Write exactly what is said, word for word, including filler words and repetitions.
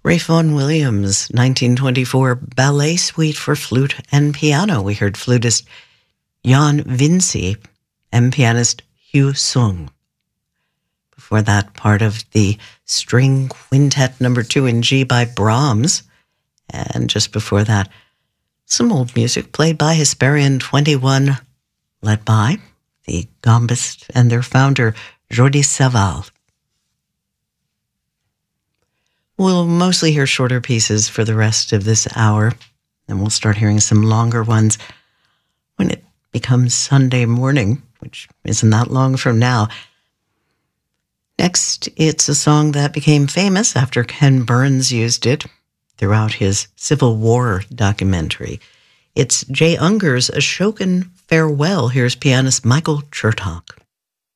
Ralph Vaughan Williams, nineteen twenty-four Ballet Suite for Flute and Piano. We heard flutist Jan Vinci and pianist Hugh Sung. Before that, part of the String Quintet number two in G by Brahms. And just before that, some old music played by Hesperian twenty-one, led by the gambist and their founder, Jordi Savall. We'll mostly hear shorter pieces for the rest of this hour, and we'll start hearing some longer ones when it becomes Sunday morning, which isn't that long from now. Next, it's a song that became famous after Ken Burns used it throughout his Civil War documentary. It's Jay Unger's Ashokan Farewell. Here's pianist Michael Chertok.